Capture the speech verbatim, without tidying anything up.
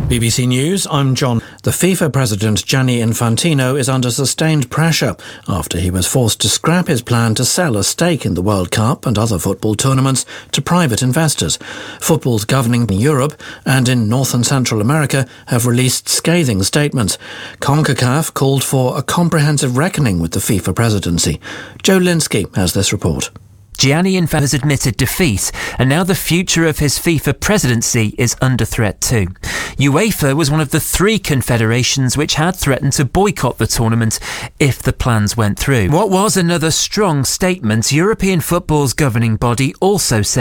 B B C News, I'm John. The FIFA president Gianni Infantino is under sustained pressure after he was forced to scrap his plan to sell a stake in the World Cup and other football tournaments to private investors. Football's governing in Europe and in North and Central America have released scathing statements. CONCACAF called for a comprehensive reckoning with the FIFA presidency. Joe Linsky has this report. Gianni Infantino has admitted defeat, and now the future of his FIFA presidency is under threat too. UEFA was one of the three confederations which had threatened to boycott the tournament if the plans went through. What was another strong statement, European football's governing body also said